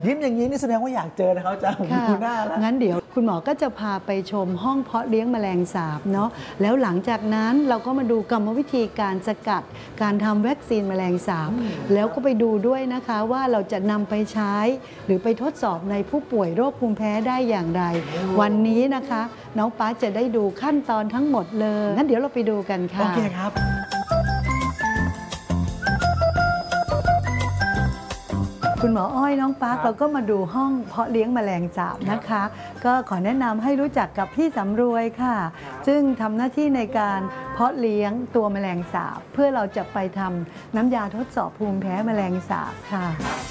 ยิ้มอย่างนี้นี่แสดงว่าอยากเจอนะครับอาจารย์ผมดูหน้าแล้วงั้นเดี๋ยวคุณหมอก็จะพาไปชมห้องเพาะเลี้ยงแมลงสาบเนาะแล้วหลังจากนั้นเราก็มาดูกรรมวิธีการสกัดการทำวัคซีนแมลงสาบแล้วก็ไปดูด้วยนะคะว่าเราจะนำไปใช้หรือไปทดสอบในผู้ป่วยโรคภูมิแพ้ได้อย่างไรวันนี้นะคะน้องป๊าจะได้ดูขั้นตอนทั้งหมดเลยงั้นเดี๋ยวเราไปดูกันค่ะโอเคครับคุณหมออ้อยน้องปาร์คเราก็มาดูห้องเพาะเลี้ยงแมลงสาบนะคะก็ขอแนะนำให้รู้จักกับพี่สำรวยค่ะซึ่งทำหน้าที่ในการเพาะเลี้ยงตัวแมลงสาบเพื่อเราจะไปทำน้ำยาทดสอบภูมิแพ้แมลงสาบค่ะ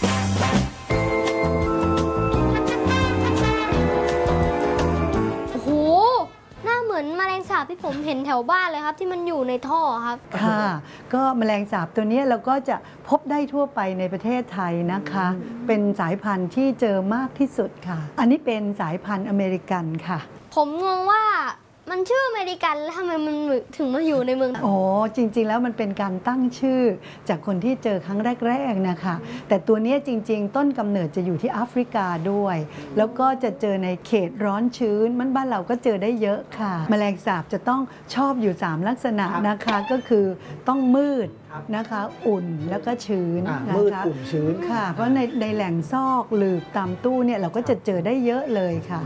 โอ้โหหน้าเหมือนแมลงสาบที่ผมเห็นแถวบ้านเลยครับที่มันอยู่ในท่อครับค่ะก็แมลงสาบตัวนี้เราก็จะพบได้ทั่วไปในประเทศไทยนะคะเป็นสายพันธุ์ที่เจอมากที่สุดค่ะอันนี้เป็นสายพันธุ์อเมริกันค่ะผมงงว่ามันชื่ออเมริกันแล้วทำไมมันถึงมาอยู่ในเมืองอ๋อจริงๆแล้วมันเป็นการตั้งชื่อจากคนที่เจอครั้งแรกๆนะคะแต่ตัวนี้จริงๆต้นกำเนิดจะอยู่ที่แอฟริกาด้วยแล้วก็จะเจอในเขตร้อนชื้นบ้านเราก็เจอได้เยอะค่ะแมลงสาบจะต้องชอบอยู่3ลักษณะนะคะก็คือต้องมืดนะคะอุ่นแล้วก็ชื้นนะคะมืดอุ่นชื้นค่ะเพราะในแหล่งซอกหลืบตามตู้เนี่ยเราก็จะเจอได้เยอะเลยค่ะ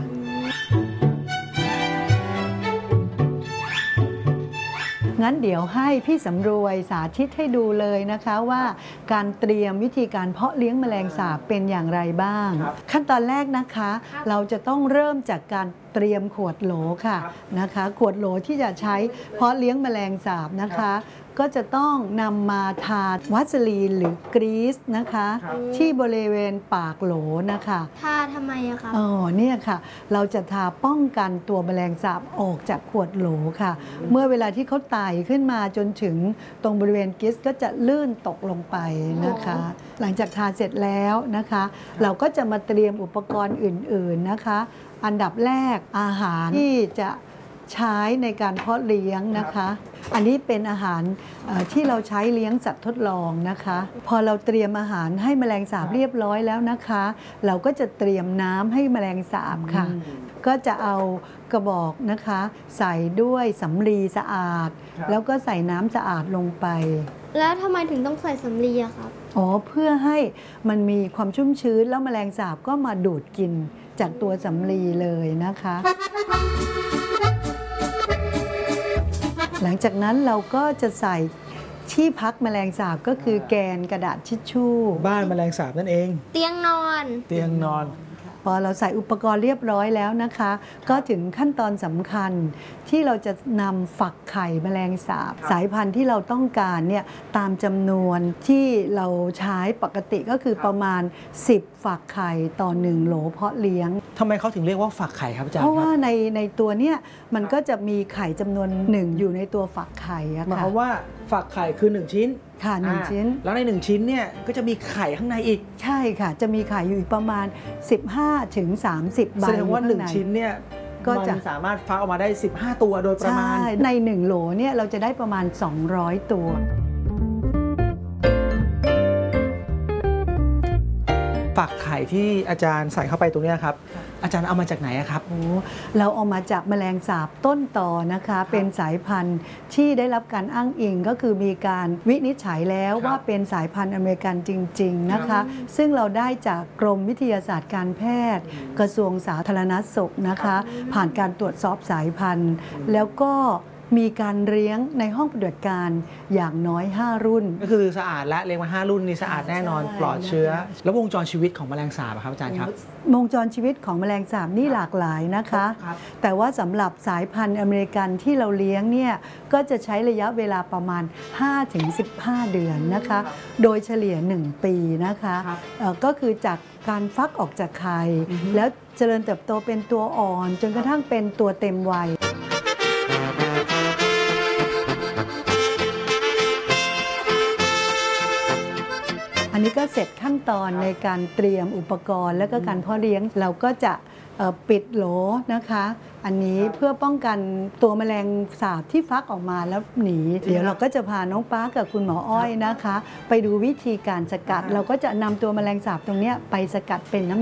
งั้นเดี๋ยวให้พี่สำรวยสาธิตให้ดูเลยนะคะว่าการเตรียมวิธีการเพาะเลี้ยงแมลงสาบเป็นอย่างไรบ้างขั้นตอนแรกนะคะเราจะต้องเริ่มจากการเตรียมขวดโหลค่ะนะคะขวดโหลที่จะใช้เพาะเลี้ยงแมลงสาบนะคะก็จะต้องนำมาทาวัสลีนหรือกรีซนะคะที่บริเวณปากโหลนะคะทาทำไมอะคะเนี่ยค่ะเราจะทาป้องกันตัวแมลงสาบออกจากขวดโหลค่ะเมื่อเวลาที่เขาไต่ขึ้นมาจนถึงตรงบริเวณกรีซก็จะลื่นตกลงไปนะคะหลังจากทาเสร็จแล้วนะคะเราก็จะมาเตรียมอุปกรณ์อื่นๆนะคะอันดับแรกอาหารที่จะใช้ในการเพาะเลี้ยงนะคะอันนี้เป็นอาหารที่เราใช้เลี้ยงสัตว์ทดลองนะคะพอเราเตรียมอาหารให้แมลงสาบเรียบร้อยแล้วนะคะเราก็จะเตรียมน้ำให้แมลงสาบค่ะก็จะเอากระบอกนะคะใส่ด้วยสำลีสะอาดแล้วก็ใส่น้ำสะอาดลงไปแล้วทำไมถึงต้องใส่สำลีอะครับเพื่อให้มันมีความชุ่มชื้นแล้วแมลงสาบก็มาดูดกินจากตัวสำลีเลยนะคะหลังจากนั้นเราก็จะใส่ที่พักแมลงสาบก็คือแกนกระดาษทิชชู่บ้านแมลงสาบนั่นเองเตียงนอนพอเราใส่อุปกรณ์เรียบร้อยแล้วนะคะก็ถึงขั้นตอนสำคัญที่เราจะนำฝักไข่แมลงสาบสายพันธุ์ที่เราต้องการเนี่ยตามจำนวนที่เราใช้ปกติก็คือประมาณ10ฝักไข่ต่อ1โหลเพาะเลี้ยงทำไมเขาถึงเรียกว่าฝักไข่ครับอาจารย์เพราะว่าในตัวเนี้ยมันก็จะมีไข่จำนวน1อยู่ในตัวฝักไข่อะค่ะหมายความว่าฝักไข่คือ1ชิ้นค่ะ1ชิ้นแล้วใน1ชิ้นเนี่ยก็จะมีไข่ข้างในอีกใช่ค่ะจะมีไข่อยู่ประมาณ15 ถึง 30 ใบแสดงว่า1ชิ้นเนี่ยก็จะสามารถฟักออกมาได้15ตัวโดยประมาณใน1โหลเนี่ยเราจะได้ประมาณ200ตัวฝักไข่ที่อาจารย์ใส่เข้าไปตรงนี้ครับอาจารย์เอามาจากไหนครับเราเอามาจากแมลงสาบต้นตอนะคะเป็นสายพันธุ์ที่ได้รับการอ้างอิงก็คือมีการวินิจฉัยแล้วว่าเป็นสายพันธุ์อเมริกันจริงๆนะคะซึ่งเราได้จากกรมวิทยาศาสตร์การแพทย์กระทรวงสาธารณสุขนะคะผ่านการตรวจสอบสายพันธุ์แล้วก็มีการเลี้ยงในห้องปฏิบัติการอย่างน้อย5รุ่นก็คือสะอาดและเลี้ยงมา5รุ่นนี่สะอาดแน่นอนปลอดเชื้อแล้ววงจรชีวิตของแมลงสาบครับอาจารย์ครับวงจรชีวิตของแมลงสาบนี่หลากหลายนะคะแต่ว่าสำหรับสายพันธุ์อเมริกันที่เราเลี้ยงเนี่ยก็จะใช้ระยะเวลาประมาณ 5-15 เดือนนะคะโดยเฉลี่ย1ปีนะคะก็คือจากการฟักออกจากไข่แล้วเจริญเติบโตเป็นตัวอ่อนจนกระทั่งเป็นตัวเต็มวัยอันนี้ก็เสร็จขั้นตอนในการเตรียมอุปกรณ์และก็การเพาะเลี้ยงเราก็จะปิดโหลนะคะอันนี้เพื่อป้องกันตัวแมลงสาบที่ฟักออกมาแล้วหนีเดี๋ยวเราก็จะพาน้องป๊ากับคุณหมออ้อยนะคะไปดูวิธีการสกัดเราก็จะนำตัวแมลงสาบตรงนี้ไปสกัดเป็นน้ำ